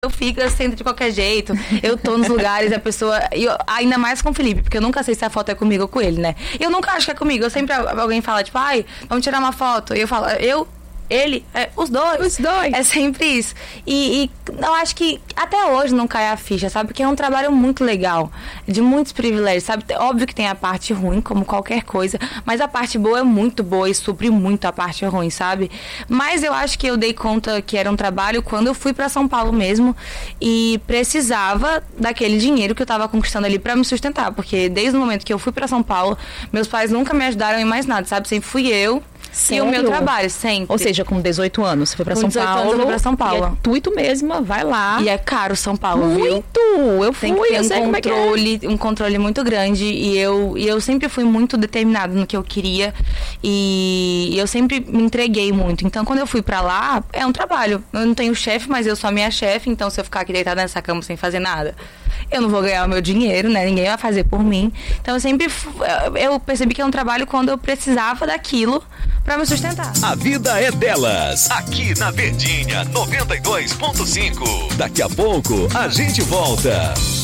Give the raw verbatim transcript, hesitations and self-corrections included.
Eu fico, eu sento de qualquer jeito, eu tô nos lugares, a pessoa... E eu, ainda mais com o Felipe, porque eu nunca sei se a foto é comigo ou com ele, né? Eu nunca acho que é comigo, eu sempre... Alguém fala, tipo, ai, vamos tirar uma foto. E eu falo, eu... Ele, é, os dois. Os dois. É sempre isso. E, e eu acho que até hoje não cai a ficha, sabe? Porque é um trabalho muito legal, de muitos privilégios, sabe? Óbvio que tem a parte ruim, como qualquer coisa, mas a parte boa é muito boa e supre muito a parte ruim, sabe? Mas eu acho que eu dei conta que era um trabalho quando eu fui pra São Paulo mesmo e precisava daquele dinheiro que eu tava conquistando ali pra me sustentar, porque desde o momento que eu fui pra São Paulo, meus pais nunca me ajudaram em mais nada, sabe? Sempre fui eu. Sério? E o meu trabalho, sempre. Ou seja, com dezoito anos, você foi pra Com São dezoito anos, Paulo. eu fui pra São Paulo. E é tuito mesmo, vai lá. E é caro São Paulo, muito! Viu? Eu Tem fui, que ter eu um sei como é que é. controle, um controle muito grande. E eu, e eu sempre fui muito determinada no que eu queria. E eu sempre me entreguei muito. Então, quando eu fui pra lá, é um trabalho. Eu não tenho chefe, mas eu sou a minha chefe. Então, se eu ficar aqui deitada nessa cama sem fazer nada, eu não vou ganhar o meu dinheiro, né? Ninguém vai fazer por mim. Então, eu sempre... Eu percebi que é um trabalho quando eu precisava daquilo pra me sustentar. A vida é delas, aqui na Verdinha noventa e dois ponto cinco. Daqui a pouco a gente volta.